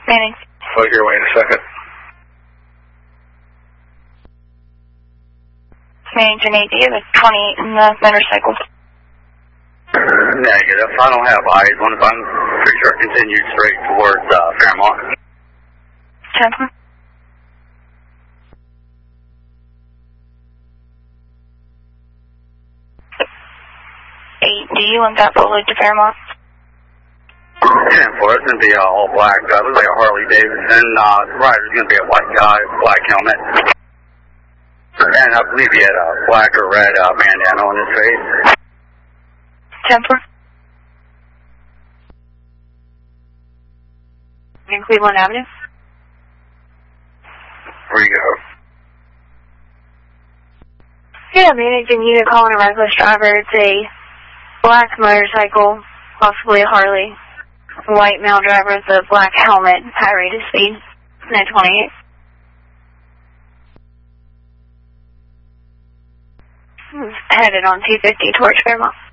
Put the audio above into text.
Manning. Plug your way in a second. Mannington 8, do you have a 28 in the motorcycle? Negative. I don't have eyes on it. I'm pretty sure it continued straight towards Fairmont. 10. 8, do you want that followed to Fairmont? 10 for it's going to be all black. Looks like a Harley Davidson. The rider's going to be a white guy, black helmet. And I believe he had a black or red bandana on his face. 10. In Cleveland Avenue? Where you go? Yeah, Mannington unit calling a reckless driver. It's a black motorcycle, possibly a Harley. White male driver with a black helmet, high rate of speed, 928. Headed on 250 towards Fairmont.